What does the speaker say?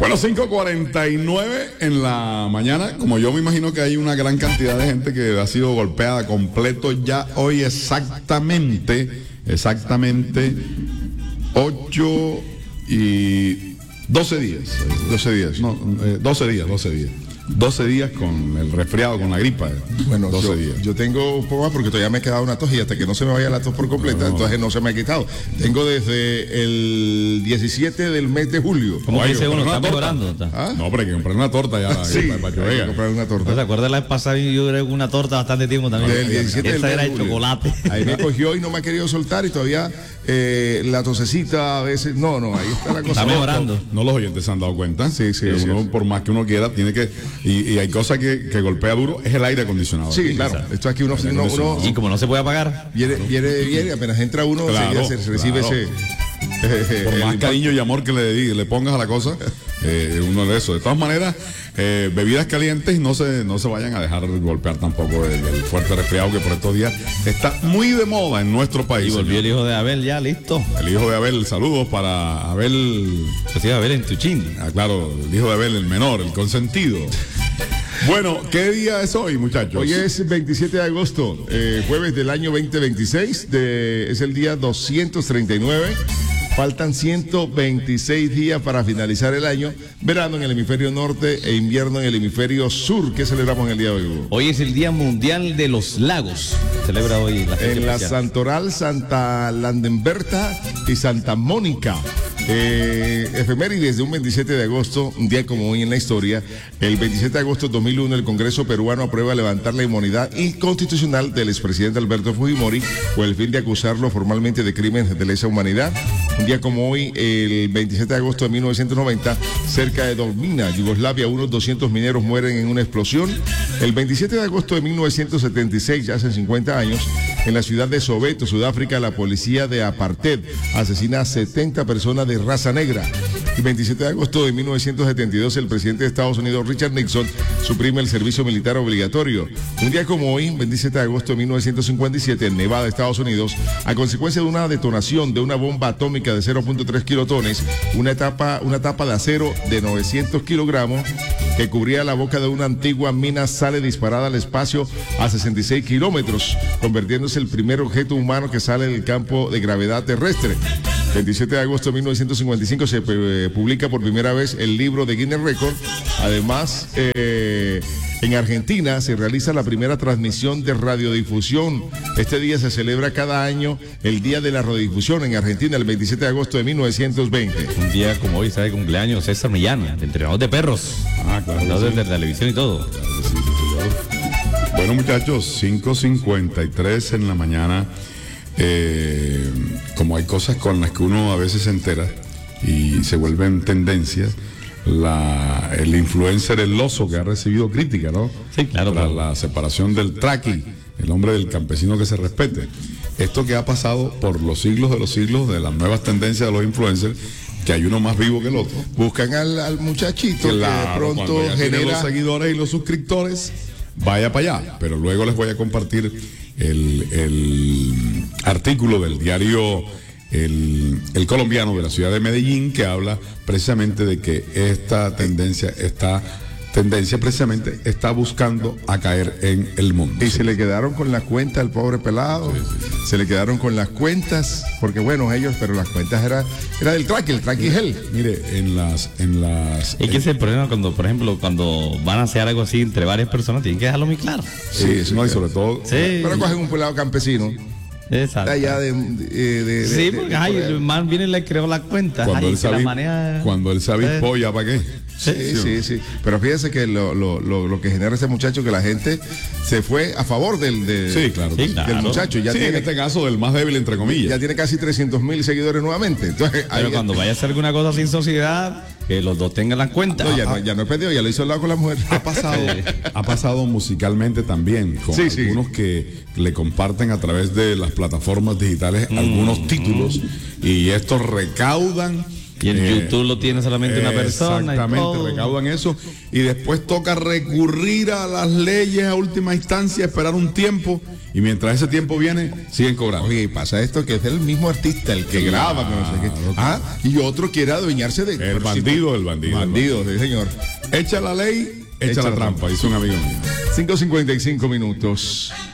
Bueno, 5:49 en la mañana. Como yo me imagino que hay una gran cantidad de gente que ha sido golpeada completo ya hoy exactamente 8 y 12 días. 12 días con el resfriado, con la gripa. Bueno, 12 días. Yo tengo un poco más porque todavía me queda una tos y hasta que no se me vaya la tos por completa, entonces no se me ha quitado. Tengo desde el 17 del mes de julio. ¿Cómo dice uno? ¿Está mejorando? ¿Ah? No, pero hay que comprar una torta ya. Sí, para que hay que vea. comprar una torta. ¿No se acuerda la vez pasada? Yo duré una torta bastante tiempo también. Del 17 Esa del era mes de julio. chocolate. Ahí me cogió y no me ha querido soltar y todavía la tosecita a veces. No, ahí está la cosa. Está mejorando. No, los oyentes se han dado cuenta. Sí, Uno, sí. por más que uno quiera, tiene que. Y hay cosas que golpea duro, es el aire acondicionado. Sí, aquí. claro. Exacto. Esto aquí uno Y como no se puede apagar. viene, apenas entra uno, Claro, se recibe claro. Por más cariño y amor que le pongas a la cosa, uno de eso. De todas maneras, bebidas calientes no se vayan a dejar golpear tampoco el fuerte resfriado que por estos días está muy de moda en nuestro país. Y volvió señor. el hijo de Abel ya, listo. El hijo de Abel, saludos para Abel. Pues sí, Abel en Tuchín. Claro, el hijo de Abel, el menor, el consentido. Bueno, ¿qué día es hoy, muchachos? Hoy es 27 de agosto, jueves del año 2026, es el día 239. Faltan 126 días para finalizar el año, verano en el hemisferio norte e invierno en el hemisferio sur. ¿Qué celebramos en el día de hoy, Hugo? Hoy es el Día Mundial de los Lagos. Celebra hoy la fecha En la especial. Santoral, Santa Landenberta y Santa Mónica. Efemérides de un 27 de agosto, un día como hoy en la historia. El 27 de agosto de 2001, el Congreso peruano aprueba levantar la inmunidad inconstitucional del expresidente Alberto Fujimori con el fin de acusarlo formalmente de crímenes de lesa humanidad. Un día como hoy, el 27 de agosto de 1990, cerca de Dolmina, Yugoslavia, unos 200 mineros mueren en una explosión. El 27 de agosto de 1976, ya hace 50 años, en la ciudad de Soweto, Sudáfrica, la policía de apartheid asesina a 70 personas de raza negra. El 27 de agosto de 1972, el presidente de Estados Unidos, Richard Nixon, suprime el servicio militar obligatorio. Un día como hoy, 27 de agosto de 1957, en Nevada, Estados Unidos, a consecuencia de una detonación de una bomba atómica de 0.3 kilotones, una tapa de acero de 900 kilogramos que cubría la boca de una antigua mina sale disparada al espacio a 66 kilómetros, convirtiéndose en el primer objeto humano que sale del campo de gravedad terrestre. 27 de agosto de 1955 se publica por primera vez el libro de Guinness Record. Además, en Argentina se realiza la primera transmisión de radiodifusión. Este día se celebra cada año el Día de la Radiodifusión en Argentina, el 27 de agosto de 1920. Un día como hoy, ¿sabe? Cumpleaños César Millán, el entrenador de perros. Claro. Entrenador de televisión y todo. Bueno, muchachos, 5:53 en la mañana. Como hay cosas con las que uno a veces se entera y se vuelven tendencias, el influencer El Oso, que ha recibido crítica, ¿no? Sí, claro. Para la separación del traqui, el hombre del campesino que se respete. Esto que ha pasado por los siglos de las nuevas tendencias de los influencers, que hay uno más vivo que el otro. Buscan al muchachito Claro, que de pronto cuando ya tiene genera los seguidores y los suscriptores, vaya para allá. Pero luego les voy a compartir el artículo del diario el Colombiano de la ciudad de Medellín, que habla precisamente de que esta tendencia precisamente está buscando a caer en el mundo. Y se le quedaron con la cuenta al pobre pelado. Se le quedaron con las cuentas, porque bueno, pero las cuentas era del Traqui, el Traqui es él. Mire, en las Es que ese es el problema cuando, por ejemplo, cuando van a hacer algo así entre varias personas, tienen que dejarlo muy claro. sí, no, y sobre todo Sí. Pero cogen un pelado campesino. Exacto. Allá Sí, porque el man viene y le creó la cuenta. cuando él se avispó, ¿ya para qué? Sí. Pero fíjese que lo que genera este muchacho, que la gente se fue a favor del muchacho. Ya Sí, tiene, en este caso del más débil, entre comillas. ya tiene casi 300,000 seguidores nuevamente. Entonces, Pero cuando vaya a hacer alguna cosa sin sociedad, que los dos tengan las cuentas. no, ya no es perdido, ya lo hizo al lado con la mujer. Ha pasado musicalmente también, con algunos que le comparten a través de las plataformas digitales algunos títulos, y estos recaudan Y el YouTube lo tiene solamente una persona. Exactamente, recaudan eso. Y después toca recurrir a las leyes a última instancia, esperar un tiempo. Y mientras ese tiempo viene, siguen cobrando. Oye, y pasa esto que es el mismo artista el que graba, que no sé qué. Y otro quiere adueñarse de... El bandido del bandido. Bandido, sí, señor. Echa la ley, echa la trampa, dice un amigo mío. 5:55 minutos.